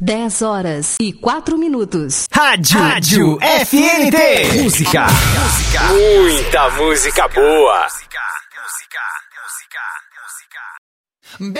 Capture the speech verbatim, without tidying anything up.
dez horas e quatro minutos. Rádio, Rádio F N T. Música. Música. Muita música boa. Música, música, música, música.